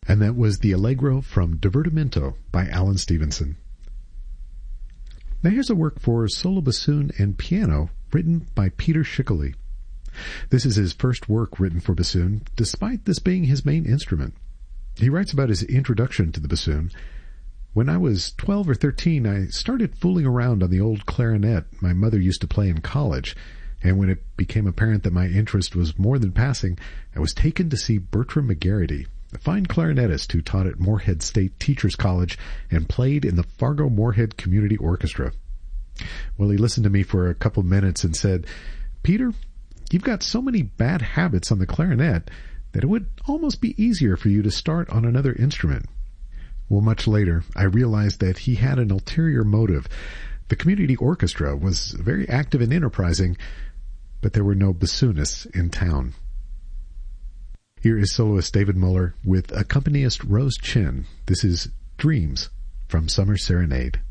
And that was the Allegro from Divertimento by Alan Stevenson. Now here's a work for solo bassoon and piano written by Peter Schickele. This is his first work written for bassoon, despite this being his main instrument. He writes about his introduction to the bassoon. When I was 12 or 13, I started fooling around on the old clarinet my mother used to play in college, and when it became apparent that my interest was more than passing, I was taken to see Bertram McGarity, a fine clarinetist who taught at Moorhead State Teachers College and played in the Fargo-Moorhead Community Orchestra. Well, he listened to me for a couple minutes and said, "Peter, you've got so many bad habits on the clarinet that it would almost be easier for you to start on another instrument." Well, much later, I realized that he had an ulterior motive. The community orchestra was very active and enterprising, but there were no bassoonists in town. Here is soloist David Muller with accompanist Rose Chin. This is Dreams from Summer Serenade.